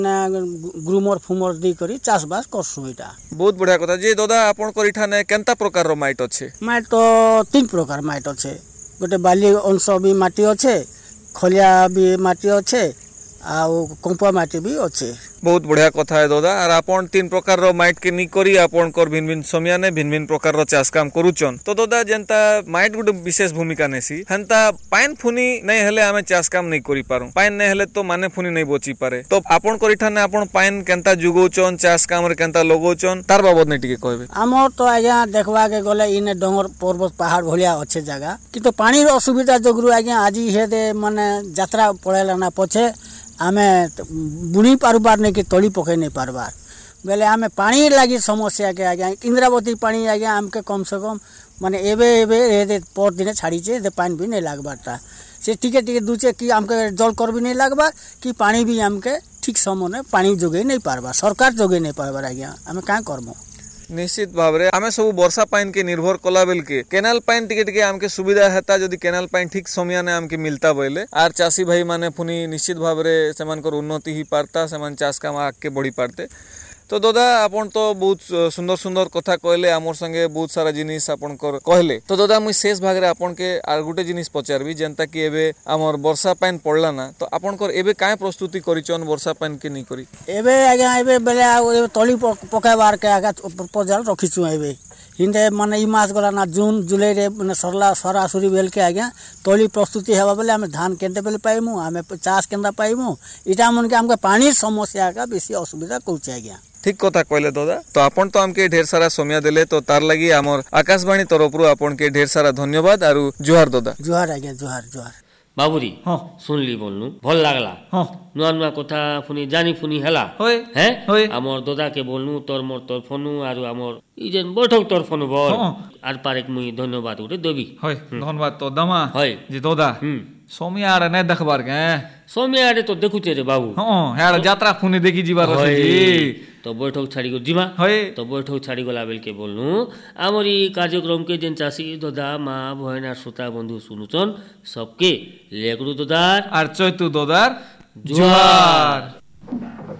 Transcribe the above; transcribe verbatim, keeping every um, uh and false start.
Groomer फुमर दी करी चाष बास करसु इटा। बहुत बढ़िया कथा जे दादा आपण को इठाने केनता प्रकार रो माइट अच्छे? माइट तो तीन प्रकार माइट अच्छे। गोटे बाली अंश भी माटी अच्छे, खलिया भी माटी अच्छे, आ कंपा माटी भी अच्छे। बहुत बढ़िया कथा है दादा। और आपण तीन प्रकार रो माइट के नी करी आपण कर भिन्न भिन्न समय ने भिन्न भिन्न प्रकार रो चाष काम करूचन। तो दादा जेंता माइट गुड विशेष भूमिका नेसी हंता पाइन फुनी नहीं हेले आमे चाष काम नहीं करी पारू। पाइन नहीं हेले तो माने फुनी नहीं बची पारे। तो आपण करिठाने आपण पाइन केनता जुगोचन चाष काम रे केनता लगोचन तार बाबद ने टिके कहबे। हमर तो आज्ञा देखवा के गले इने डोंगर पर्वत पहाड़ भलिया अच्छे जगह किंतु पानी रो असुविधा जोगरु आज्ञा आज हे दे माने यात्रा पळेला ना पछे आमे बुणी पारबार नहीं कि तली पकई नहीं पारबार बेले आमे पानी लगी समस्या के आज्ञा इंद्रावती पानी आज्ञा आमके कम से कम माने एबे एबे पर दिन छाड़ीचे दे पानी भी नहीं लागबारता से टिके टिके दूचे कि आमके जल कर भी नहीं लागबार कि पानी भी आमके ठीक समय पानी जोगे नहीं पारबार सरकार जोगे नहीं पारबार आज्ञा आमे का करमो। निश्चित भाव रे आमे सब वर्षा पाइन के निर्भर कला बेल के केनाल पाइन टिके टिके आमके सुविधा हेता जदि केनाल पाइन ठीक समय ने आमके मिलता बोले आर चासी भाई माने पुनी निश्चित भाव रे सेमान कर उन्नति ही पारता सेमान चाष काम आगे बढ़ी पारते। तो दादा आपण तो बहुत सुंदर सुंदर कथा कहले आमर संगे बहुत सारा जिनिस आपण कर कहले। तो दादा मुई शेष भाग रे आपण के आर गुटे जिनिस पचारबी जेंता कि एबे आमर वर्षा पाइन पड़ला ना तो आपण कर एबे काय प्रस्तुति करिचन वर्षा पाइन के नहीं करी? एबे आज्ञा एबे बेले आ तली पकाइबार के आगा प्रपोजल रखिछु एबे हिंदे माने ई मास गला ना जून जुलाई रे माने सरला सरासरी बेल के आज्ञा तली प्रस्तुति हेबा बेले आमे धान केनते बेले पाइमु आमे चाष केनता पाइमु इटा मन के हमके पानी समस्या का बेसी असुविधा कोचे आज्ञा। ठीक कथा कहले दादा। तो आपण तो हमके ढेर सारा समय देले तो तार लगी आमर आकाशवाणी तरफ रु आपण के ढेर सारा धन्यवाद आरु जोहार दादा। जोहार आज्ञा जोहार जोहार। बाबूरी हाँ सुनली बोलनु भल लागला हाँ नुआ नुआ कथा फुनी जानी फुनी हला होय हैं होय आमर दादा के बोलनु तोर मोर तोर फोनु आरु आमर ई जेन बैठक तोर फोनु बोल आर पारेक मुई धन्यवाद उठे देबी होय धन्यवाद तो दमा होय जी दादा सोमी आरे नै देखबार के सोमी आरे तो देखुचे रे बाबू हां यार यात्रा फुनी देखि जीवार अछि जी तो बैठक छाड़ी को जिमा होय तो बैठक छाड़ी गला बेल के बोलनु आमरी कार्यक्रम के जेन चासी दादा माँ बहन आर श्रोता बंधु सुनुचन सबके लेकरु दादार आर चैतु दादार जोहार।